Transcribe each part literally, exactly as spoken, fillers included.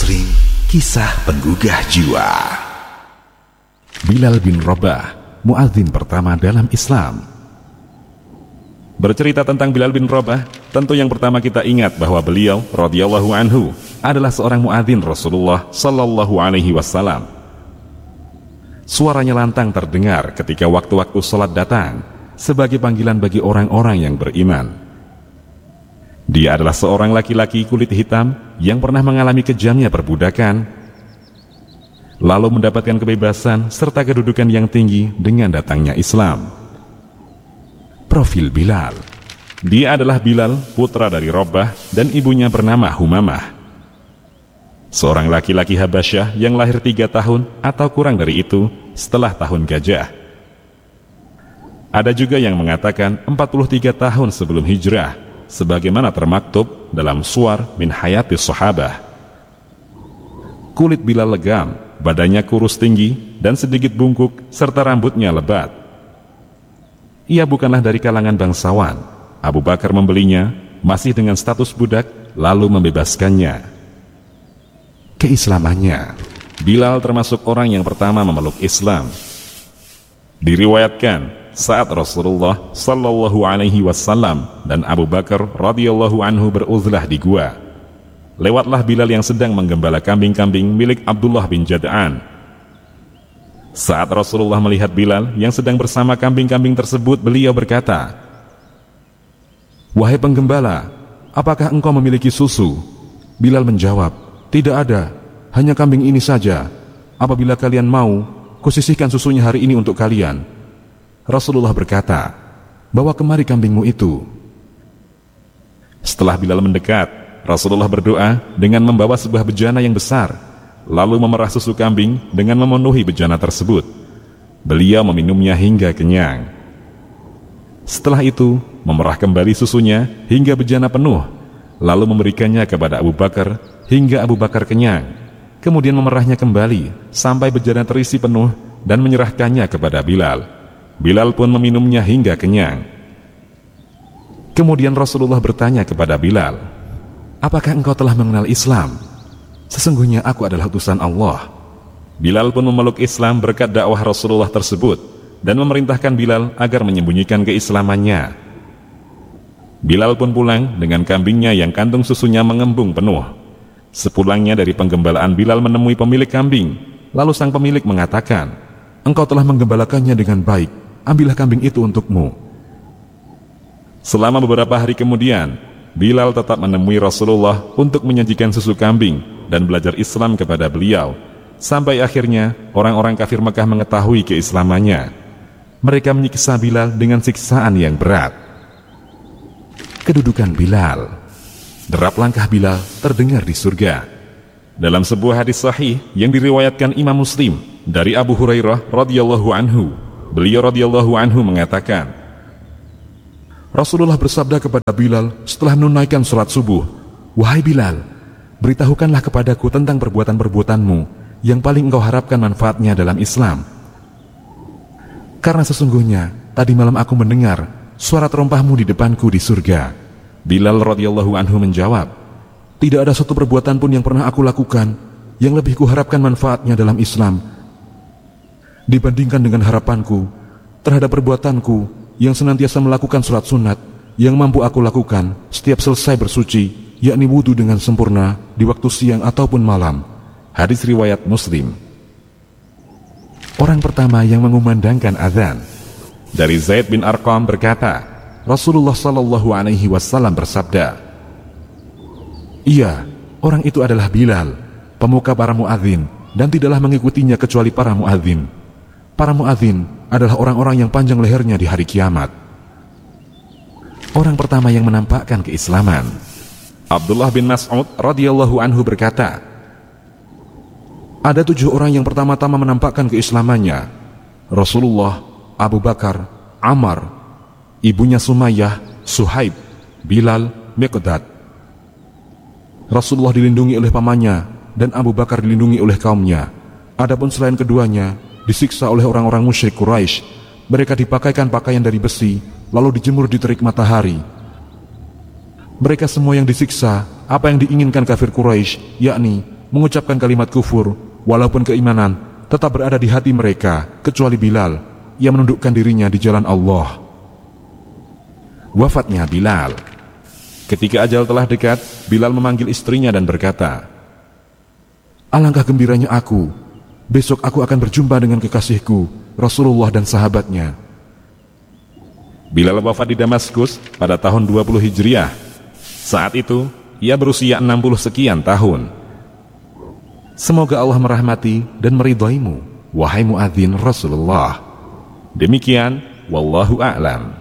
Muslim, kisah penggugah jiwa. Bilal bin Rabah, muadzin pertama dalam Islam. Bercerita tentang Bilal bin Rabah, tentu yang pertama kita ingat bahwa beliau radhiyallahu anhu adalah seorang muadzin Rasulullah sallallahu alaihi wasallam. Suaranya lantang terdengar ketika waktu-waktu salat datang sebagai panggilan bagi orang-orang yang beriman. Dia adalah seorang laki-laki kulit hitam yang pernah mengalami kejamnya perbudakan, lalu mendapatkan kebebasan serta kedudukan yang tinggi dengan datangnya Islam. Profil Bilal. Dia adalah Bilal, putra dari Rabah dan ibunya bernama Humamah, seorang laki-laki Habasyah yang lahir tiga tahun atau kurang dari itu setelah tahun gajah. Ada juga yang mengatakan empat puluh tiga tahun sebelum hijrah, sebagaimana termaktub dalam Suwar min Hayati Sahabah. Kulit Bilal legam, badannya kurus tinggi dan sedikit bungkuk serta rambutnya lebat. Ia bukanlah dari kalangan bangsawan. Abu Bakar membelinya masih dengan status budak lalu membebaskannya. Keislamannya. Bilal termasuk orang yang pertama memeluk Islam. Diriwayatkan saat Rasulullah sallallahu alaihi wasallam dan Abu Bakar radhiyallahu anhu beruzlah di gua, lewatlah Bilal yang sedang menggembala kambing-kambing milik Abdullah bin Jad'an. Saat Rasulullah melihat Bilal yang sedang bersama kambing-kambing tersebut, beliau berkata, "Wahai penggembala, apakah engkau memiliki susu?" Bilal menjawab, "Tidak ada, hanya kambing ini saja. Apabila kalian mau, kusisihkan susunya hari ini untuk kalian." Rasulullah berkata, "Bawa kemari kambingmu itu." Setelah Bilal mendekat, Rasulullah berdoa dengan membawa sebuah bejana yang besar, lalu memerah susu kambing dengan memenuhi bejana tersebut. Beliau meminumnya hingga kenyang. Setelah itu, memerah kembali susunya hingga bejana penuh, lalu memberikannya kepada Abu Bakar hingga Abu Bakar kenyang. Kemudian memerahnya kembali sampai bejana terisi penuh dan menyerahkannya kepada Bilal. Bilal pun meminumnya hingga kenyang. Kemudian Rasulullah bertanya kepada Bilal, "Apakah engkau telah mengenal Islam? Sesungguhnya aku adalah utusan Allah." Bilal pun memeluk Islam berkat dakwah Rasulullah tersebut dan memerintahkan Bilal agar menyembunyikan keislamannya. Bilal pun pulang dengan kambingnya yang kantung susunya mengembung penuh. Sepulangnya dari penggembalaan, Bilal menemui pemilik kambing. Lalu sang pemilik mengatakan, "Engkau telah menggembalakannya dengan baik. Ambillah kambing itu untukmu." Selama beberapa hari kemudian, Bilal tetap menemui Rasulullah untuk menyajikan susu kambing dan belajar Islam kepada beliau, sampai akhirnya orang-orang kafir Mekah mengetahui keislamannya. Mereka menyiksa Bilal dengan siksaan yang berat. Kedudukan Bilal. Derap langkah Bilal terdengar di surga. Dalam sebuah hadis sahih yang diriwayatkan Imam Muslim dari Abu Hurairah radhiyallahu anhu, beliau radhiyallahu anhu mengatakan, Rasulullah bersabda kepada Bilal setelah menunaikan salat subuh, "Wahai Bilal, beritahukanlah kepadaku tentang perbuatan-perbuatanmu yang paling engkau harapkan manfaatnya dalam Islam. Karena sesungguhnya tadi malam aku mendengar suara terompahmu di depanku di surga." Bilal radhiyallahu anhu menjawab, "Tidak ada satu perbuatan pun yang pernah aku lakukan yang lebih kuharapkan manfaatnya dalam Islam dibandingkan dengan harapanku terhadap perbuatanku yang senantiasa melakukan sholat sunat yang mampu aku lakukan setiap selesai bersuci, yakni wudhu dengan sempurna di waktu siang ataupun malam." Hadis riwayat Muslim. Orang pertama yang mengumandangkan azan. Dari Zaid bin Arqam berkata, Rasulullah sallallahu alaihi wasallam bersabda, "Iya, orang itu adalah Bilal, pemuka para muadzin, dan tidaklah mengikutinya kecuali para muadzin. Para muadzin adalah orang-orang yang panjang lehernya di hari kiamat." Orang pertama yang menampakkan keislaman. Abdullah bin Mas'ud radhiyallahu anhu berkata, "Ada tujuh orang yang pertama-tama menampakkan keislamannya: Rasulullah, Abu Bakar, Ammar, ibunya Sumayyah, Suhaib, Bilal, Miqdad. Rasulullah dilindungi oleh pamannya dan Abu Bakar dilindungi oleh kaumnya. Adapun selain keduanya disiksa oleh orang-orang musyrik Quraisy. Mereka dipakaikan pakaian dari besi lalu dijemur di terik matahari. Mereka semua yang disiksa apa yang diinginkan kafir Quraisy, yakni mengucapkan kalimat kufur, walaupun keimanan tetap berada di hati mereka, kecuali Bilal yang menundukkan dirinya di jalan Allah. Wafatnya Bilal. Ketika ajal telah dekat, Bilal memanggil istrinya dan berkata, "Alangkah gembiranya aku, besok aku akan berjumpa dengan kekasihku, Rasulullah dan sahabatnya." Bilal wafat di Damaskus pada tahun dua puluh Hijriah. Saat itu, ia berusia enam puluh sekian tahun. Semoga Allah merahmati dan meridhoimu, wahai muadzin Rasulullah. Demikian, wallahu a'lam.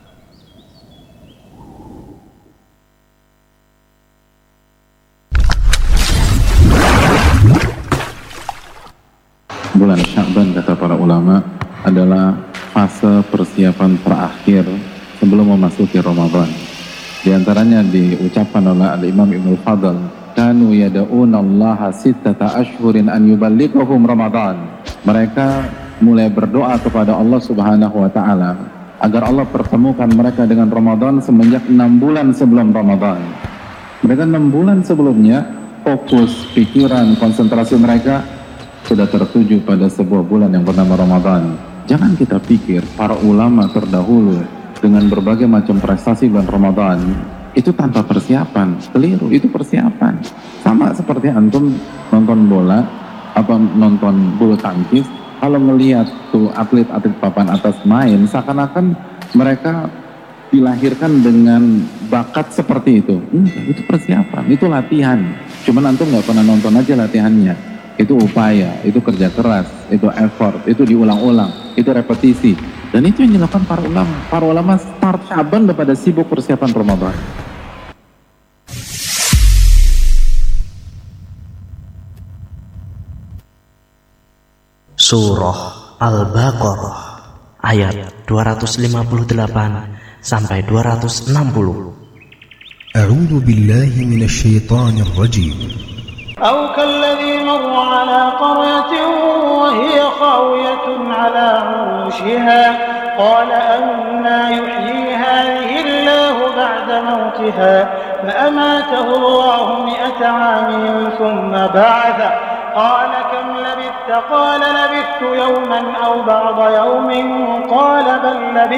Bulan Sya'ban, kata para ulama, adalah fase persiapan terakhir sebelum memasuki Ramadan. Di antaranya diucapkan oleh Al-Imam Ibnul Fadl, kanu yada'una allaha sittata ashhurin an yuballighahum Ramadan. Mereka mulai berdoa kepada Allah Subhanahu wa taala agar Allah pertemukan mereka dengan Ramadan semenjak enam bulan sebelum Ramadan. Mereka enam bulan sebelumnya fokus pikiran, konsentrasi mereka sudah tertuju pada sebuah bulan yang bernama Ramadan. Jangan kita pikir para ulama terdahulu dengan berbagai macam prestasi bulan Ramadan itu tanpa persiapan. Keliru, itu persiapan. Sama seperti antum nonton bola, apa nonton bulu tangkis, kalau melihat tuh atlet-atlet papan atas main, seakan-akan mereka dilahirkan dengan bakat seperti itu. Enggak, itu persiapan, itu latihan. Cuman antum nggak pernah nonton aja latihannya. Itu upaya, itu kerja keras, itu effort, itu diulang-ulang, itu repetisi. Dan itu yang dilakukan para ulama. Para ulama start Syaban udah pada sibuk persiapan Ramadan. Surah Al-Baqarah ayat dua ratus lima puluh delapan sampai dua ratus enam puluh. A'udzu billahi minasy syaithanir rajim. أو كالذي مر على قرية وهي خاوية على عروشها قال أنى يحيي هذه الله بعد موتها فأماته الله مئة عام ثم بعثه قال كم لبثت قال لبثت يوما أو بعض يوم قال بل لبثت